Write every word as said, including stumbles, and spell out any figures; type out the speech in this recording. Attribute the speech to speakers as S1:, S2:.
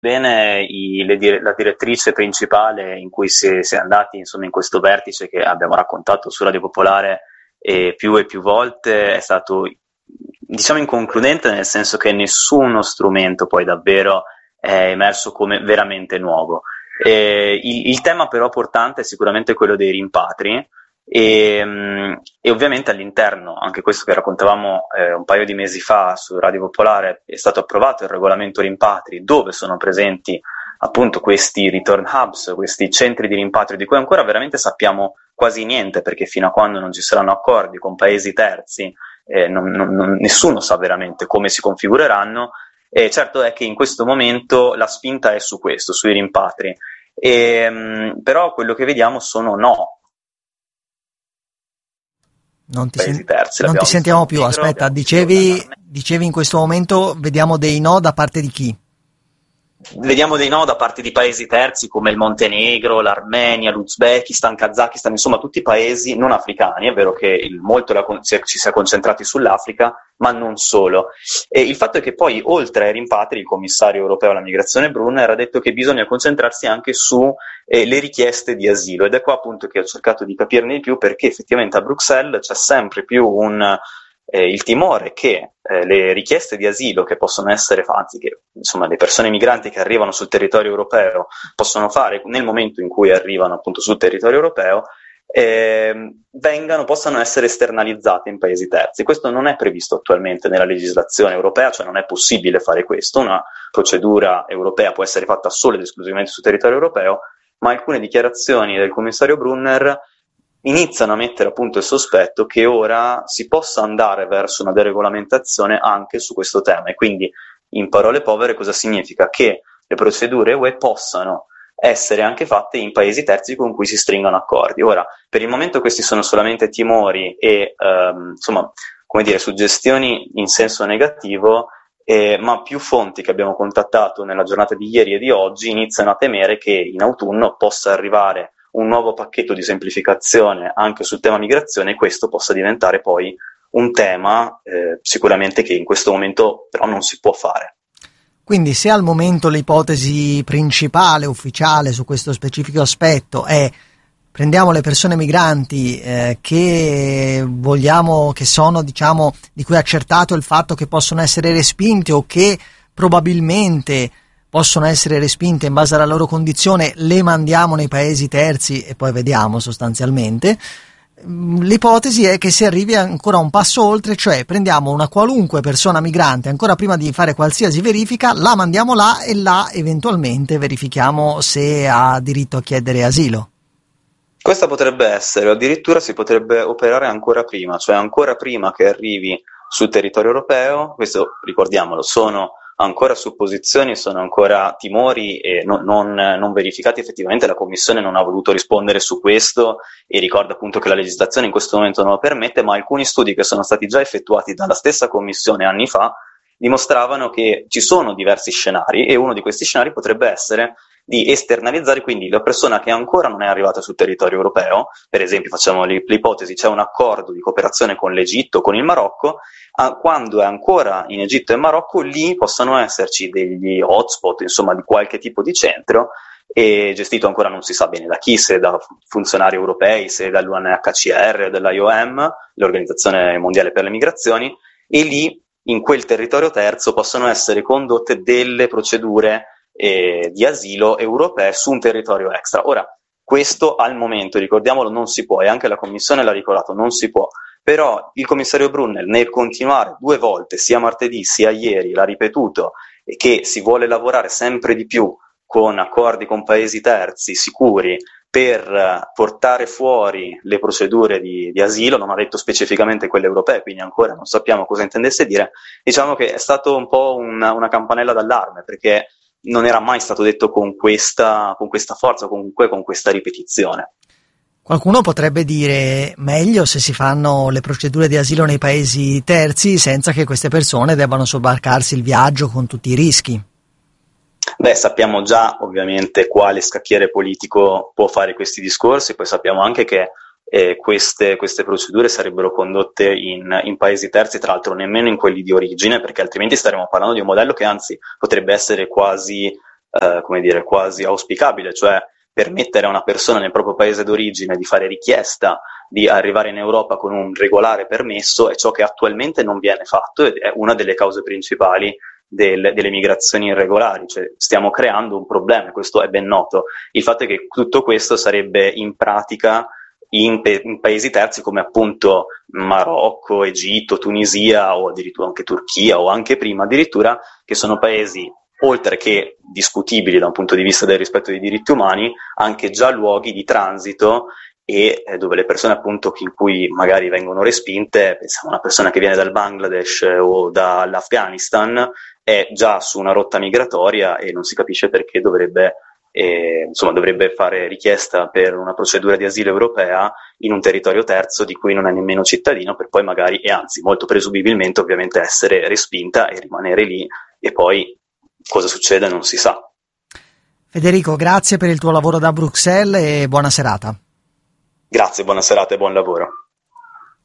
S1: bene i, le dire, la direttrice principale in cui si, si è andati, insomma, in questo vertice che abbiamo raccontato su Radio Popolare e più e più volte, è stato, diciamo, inconcludente, nel senso che nessuno strumento poi davvero è emerso come veramente nuovo. Eh, il, il tema però portante è sicuramente quello dei rimpatri, e, mh, e ovviamente all'interno, anche questo che raccontavamo eh, un paio di mesi fa su Radio Popolare, è stato approvato il regolamento rimpatri, dove sono presenti appunto questi return hubs, questi centri di rimpatrio di cui ancora veramente sappiamo quasi niente, perché fino a quando non ci saranno accordi con paesi terzi eh, non, non, non, nessuno sa veramente come si configureranno. E certo è che in questo momento la spinta è su questo, sui rimpatri, e, mh, però quello che vediamo sono no.
S2: Non ti, sen- terzi, non ti sentiamo più, Montenegro, aspetta, dicevi, dicevi in questo momento vediamo dei no da parte di chi?
S1: Vediamo dei no da parte di paesi terzi come il Montenegro, l'Armenia, l'Uzbekistan, Kazakistan, insomma tutti i paesi non africani. È vero che il, molto la, ci si è concentrati sull'Africa, ma non solo. E il fatto è che poi, oltre ai rimpatri, il commissario europeo alla migrazione Brunner ha detto che bisogna concentrarsi anche su eh, le richieste di asilo, ed è qua appunto che ho cercato di capirne di più, perché effettivamente a Bruxelles c'è sempre più un... Eh, il timore che eh, le richieste di asilo che possono essere fatte, che insomma le persone migranti che arrivano sul territorio europeo possono fare nel momento in cui arrivano appunto sul territorio europeo, eh, vengano, possano essere esternalizzate in paesi terzi. Questo non è previsto attualmente nella legislazione europea, cioè non è possibile fare questo. Una procedura europea può essere fatta solo ed esclusivamente sul territorio europeo, ma alcune dichiarazioni del commissario Brunner iniziano a mettere appunto il sospetto che ora si possa andare verso una deregolamentazione anche su questo tema. E quindi, in parole povere, cosa significa? Che le procedure U E possano essere anche fatte in paesi terzi con cui si stringono accordi. Ora, per il momento questi sono solamente timori e ehm, insomma, come dire, suggestioni in senso negativo, eh, ma più fonti che abbiamo contattato nella giornata di ieri e di oggi iniziano a temere che in autunno possa arrivare un nuovo pacchetto di semplificazione anche sul tema migrazione, e questo possa diventare poi un tema eh, sicuramente che in questo momento però non si può fare.
S2: Quindi se al momento l'ipotesi principale, ufficiale su questo specifico aspetto è prendiamo le persone migranti eh, che vogliamo, che sono, diciamo, di cui è accertato il fatto che possono essere respinte o che probabilmente possono essere respinte in base alla loro condizione, le mandiamo nei paesi terzi e poi vediamo sostanzialmente. L'ipotesi è che si arrivi ancora un passo oltre, cioè prendiamo una qualunque persona migrante ancora prima di fare qualsiasi verifica, la mandiamo là e là eventualmente verifichiamo se ha diritto a chiedere asilo.
S1: Questa potrebbe essere, o addirittura si potrebbe operare ancora prima, cioè ancora prima che arrivi sul territorio europeo. Questo, ricordiamolo, sono ancora supposizioni, sono ancora timori e non, non, non verificati. Effettivamente la Commissione non ha voluto rispondere su questo e ricorda appunto che la legislazione in questo momento non lo permette, ma alcuni studi che sono stati già effettuati dalla stessa Commissione anni fa dimostravano che ci sono diversi scenari, e uno di questi scenari potrebbe essere di esternalizzare, quindi la persona che ancora non è arrivata sul territorio europeo, per esempio facciamo l'ipotesi, c'è un accordo di cooperazione con l'Egitto, con il Marocco, a, quando è ancora in Egitto e Marocco, lì possono esserci degli hotspot, insomma di qualche tipo di centro, e gestito ancora non si sa bene da chi, se da funzionari europei, se dall'U N H C R, dall'I O M, l'Organizzazione Mondiale per le Migrazioni, e lì in quel territorio terzo possono essere condotte delle procedure eh, di asilo europee su un territorio extra. Ora, questo al momento, ricordiamolo, non si può, e anche la Commissione l'ha ricordato, non si può. Però il commissario Brunner, nel continuare due volte, sia martedì sia ieri, l'ha ripetuto, e che si vuole lavorare sempre di più con accordi con paesi terzi sicuri per portare fuori le procedure di, di asilo, non ha detto specificamente quelle europee, quindi ancora non sappiamo cosa intendesse dire. Diciamo che è stato un po' una, una campanella d'allarme, perché non era mai stato detto con questa, con questa forza, comunque con questa ripetizione.
S2: Qualcuno potrebbe dire meglio se si fanno le procedure di asilo nei paesi terzi senza che queste persone debbano sobbarcarsi il viaggio con tutti i rischi.
S1: Beh, sappiamo già ovviamente quale scacchiere politico può fare questi discorsi, poi sappiamo anche che eh, queste, queste procedure sarebbero condotte in, in paesi terzi, tra l'altro nemmeno in quelli di origine, perché altrimenti staremo parlando di un modello che anzi potrebbe essere quasi eh, come dire, quasi auspicabile, cioè permettere a una persona nel proprio paese d'origine di fare richiesta di arrivare in Europa con un regolare permesso, è ciò che attualmente non viene fatto ed è una delle cause principali del, delle migrazioni irregolari, cioè stiamo creando un problema, questo è ben noto. Il fatto è che tutto questo sarebbe in pratica in, pe- in paesi terzi come appunto Marocco, Egitto, Tunisia o addirittura anche Turchia o anche prima addirittura, che sono paesi oltre che discutibili da un punto di vista del rispetto dei diritti umani, anche già luoghi di transito e eh, dove le persone appunto in cui magari vengono respinte, pensiamo a una persona che viene dal Bangladesh eh, o dall'Afghanistan, è già su una rotta migratoria e non si capisce perché dovrebbe, eh, insomma, dovrebbe fare richiesta per una procedura di asilo europea in un territorio terzo di cui non è nemmeno cittadino, per poi magari, e anzi molto presumibilmente ovviamente, essere respinta e rimanere lì e poi cosa succede non si sa.
S2: Federico, grazie per il tuo lavoro da Bruxelles e buona serata.
S1: Grazie, buona serata e buon lavoro.